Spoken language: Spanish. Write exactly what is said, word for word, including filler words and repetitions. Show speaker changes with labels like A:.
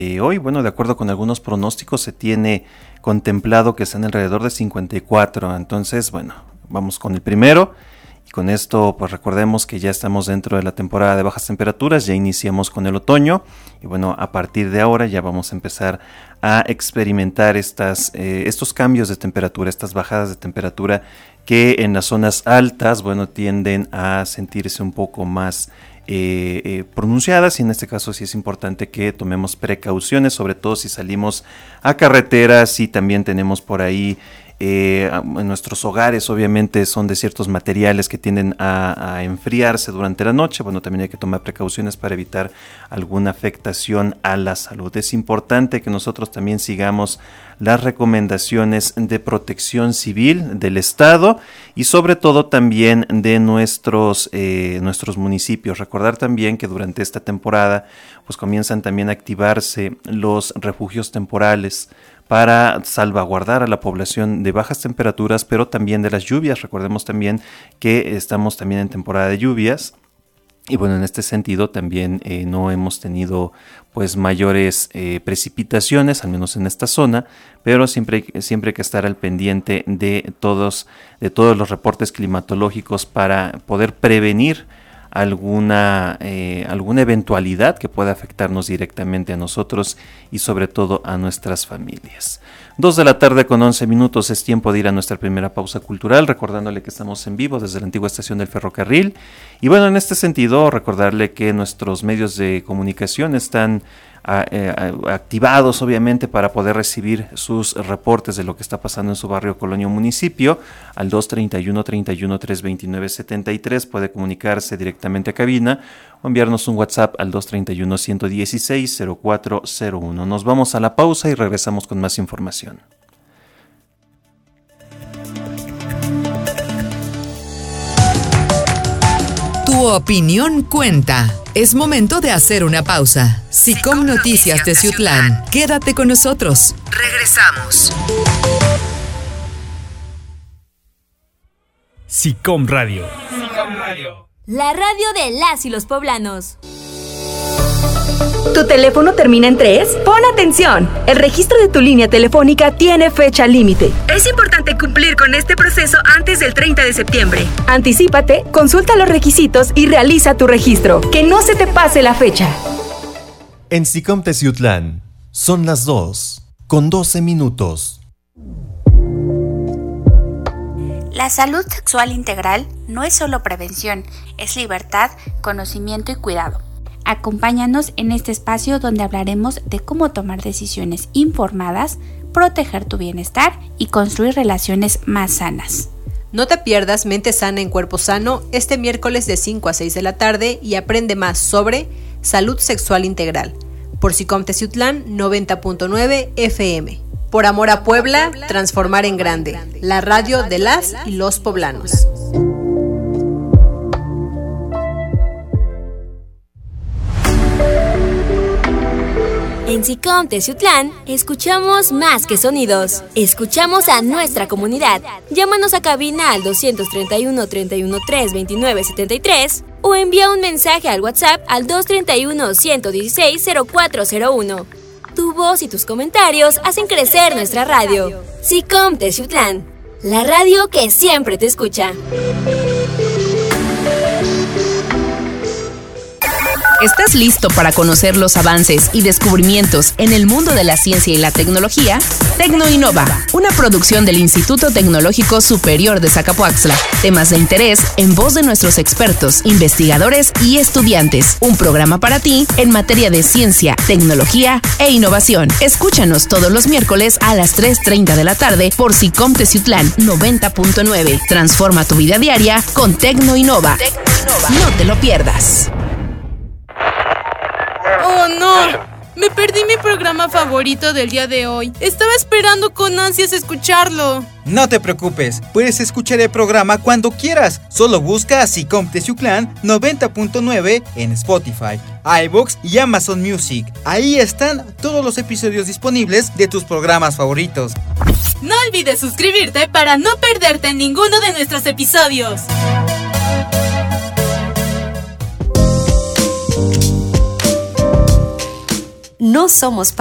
A: Eh, hoy, bueno, de acuerdo con algunos pronósticos, se tiene contemplado que están alrededor de cincuenta y cuatro. Entonces, bueno, vamos con el primero. Y con esto, pues recordemos que ya estamos dentro de la temporada de bajas temperaturas, ya iniciamos con el otoño. Y bueno, a partir de ahora ya vamos a empezar a experimentar estas, eh, estos cambios de temperatura, estas bajadas de temperatura que en las zonas altas, bueno, tienden a sentirse un poco más Eh, eh, pronunciadas, y en este caso sí es importante que tomemos precauciones, sobre todo si salimos a carreteras y también tenemos por ahí eh, en nuestros hogares, obviamente son de ciertos materiales que tienden a, a enfriarse durante la noche. Bueno, también hay que tomar precauciones para evitar alguna afectación a la salud. Es importante que nosotros también sigamos las recomendaciones de protección civil del Estado y sobre todo también de nuestros, eh, nuestros municipios. Recordar también que durante esta temporada pues comienzan también a activarse los refugios temporales para salvaguardar a la población de bajas temperaturas, pero también de las lluvias. Recordemos también que estamos también en temporada de lluvias. Y bueno, en este sentido también eh, no hemos tenido pues mayores eh, precipitaciones, al menos en esta zona, pero siempre, siempre hay que estar al pendiente de todos, de todos los reportes climatológicos para poder prevenir alguna, eh, alguna eventualidad que pueda afectarnos directamente a nosotros y sobre todo a nuestras familias. Dos de la tarde con once minutos, es tiempo de ir a nuestra primera pausa cultural, recordándole que estamos en vivo desde la antigua estación del ferrocarril. Y bueno, en este sentido, recordarle que nuestros medios de comunicación están a, eh, activados obviamente para poder recibir sus reportes de lo que está pasando en su barrio, colonia o municipio. Al dos treinta y uno, treinta y uno, trescientos veintinueve, setenta y tres puede comunicarse directamente a cabina o enviarnos un WhatsApp al dos treinta y uno, ciento dieciséis, cero cuatro cero uno. Nos vamos a la pausa y regresamos con más información.
B: Tu opinión cuenta. Es momento de hacer una pausa. SICOM Noticias Teciutlán. Quédate con nosotros. Regresamos.
C: SICOM Radio. SICOM
D: Radio. La radio de las y los poblanos.
E: ¿Tu teléfono termina en tres? Pon atención. El registro de tu línea telefónica tiene fecha límite. Es importante cumplir con este proceso antes del treinta de septiembre. Anticípate, consulta los requisitos y realiza tu registro. Que no se te pase la fecha.
F: En SICOM Teciutlán son las dos con doce minutos.
G: La salud sexual integral no es solo prevención, es libertad, conocimiento y cuidado. Acompáñanos en este espacio donde hablaremos de cómo tomar decisiones informadas, proteger tu bienestar y construir relaciones más sanas.
H: No te pierdas Mente Sana en Cuerpo Sano este miércoles de cinco a seis de la tarde y aprende más sobre salud sexual integral por SICOM Teciutlán noventa punto nueve F M. Por amor a Puebla, transformar en grande. La radio de las y los poblanos.
D: En SICOM Teciutlán, escuchamos más que sonidos. Escuchamos a nuestra comunidad. Llámanos a cabina al dos treinta y uno, treinta y uno, tres, veintinueve, setenta y tres o envía un mensaje al WhatsApp al dos treinta y uno, ciento dieciséis, cero cuatro cero uno. Tu voz y tus comentarios hacen crecer nuestra radio. SICOM Teciutlán, la radio que siempre te escucha.
B: ¿Estás listo para conocer los avances y descubrimientos en el mundo de la ciencia y la tecnología? Tecnoinnova, una producción del Instituto Tecnológico Superior de Zacapoaxtla. Temas de interés en voz de nuestros expertos, investigadores y estudiantes. Un programa para ti en materia de ciencia, tecnología e innovación. Escúchanos todos los miércoles a las tres treinta de la tarde por SICOM Teciutlán noventa punto nueve. Transforma tu vida diaria con Tecnoinnova. Tecnoinnova. No te lo pierdas.
I: ¡Oh, no! Me perdí mi programa favorito del día de hoy. Estaba esperando con ansias escucharlo.
J: No te preocupes, puedes escuchar el programa cuando quieras. Solo busca a SICOM Teciutlán noventa punto nueve en Spotify, iVoox y Amazon Music. Ahí están todos los episodios disponibles de tus programas favoritos.
I: No olvides suscribirte para no perderte ninguno de nuestros episodios.
K: no somos